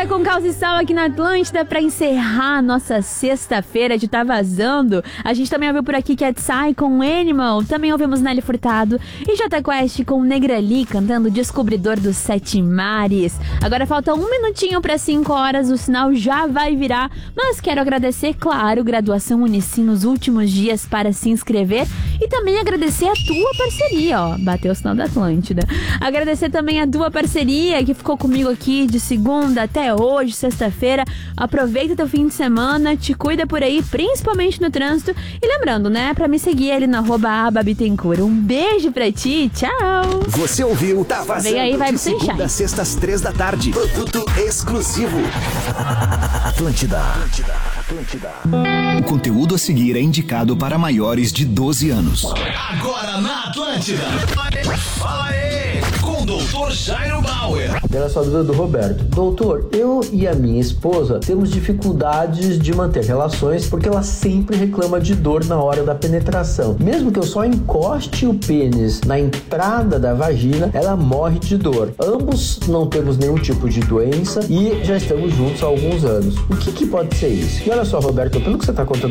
Café com Calça e Sal aqui na Atlântida pra encerrar a nossa sexta-feira de Tá Vazando. A gente também ouviu por aqui Cat Psy com Animal, também ouvimos Nelly Furtado e Jota Quest com Negrali cantando Descobridor dos Sete Mares. Agora falta 1 minutinho para 5 horas, o sinal já vai virar, mas quero agradecer, claro, Graduação Unicim nos últimos dias para se inscrever e também agradecer a tua parceria, ó, bateu o sinal da Atlântida. Agradecer também a tua parceria que ficou comigo aqui de segunda até hoje, sexta-feira. Aproveita teu fim de semana, te cuida por aí, principalmente no trânsito. E lembrando, né, pra me seguir ali no @ababitencourt. Um beijo pra ti, tchau! Você ouviu Tá Vazando? Vem aí, vai de pro Sunshine. segunda a sexta às 3 da tarde. Produto exclusivo. Atlântida. O conteúdo a seguir é indicado para maiores de 12 anos. Agora na Atlântida. Fala aí, com o Dr. Jairo Bauer. Pela sua dúvida do Roberto. Doutor, eu e a minha esposa temos dificuldades de manter relações porque ela sempre reclama de dor na hora da penetração. Mesmo que eu só encoste o pênis na entrada da vagina, ela morre de dor. Ambos não temos nenhum tipo de doença e já estamos juntos há alguns anos. O que pode ser isso? E olha só, Roberto, pelo que você está contando